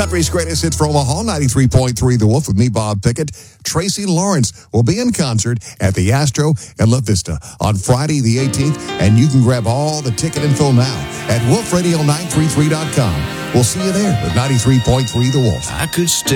Country's greatest hits for Omaha, 93.3 The Wolf with me, Bob Pickett. Tracy Lawrence will be in concert at the Astro in La Vista on Friday the 18th, and you can grab all the ticket info now at wolfradio933.com. We'll see you there with 93.3 The Wolf. I could stay